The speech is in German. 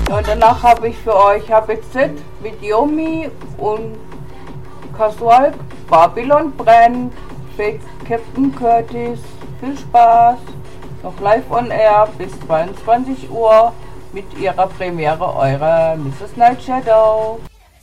Und danach habe ich für euch HBZ mit Yomi und Casual Babylon brennt, Fake Captain Curtis. Viel Spaß, noch live on air bis 22 Uhr mit ihrer Premiere, eure Mrs. Night Shadow.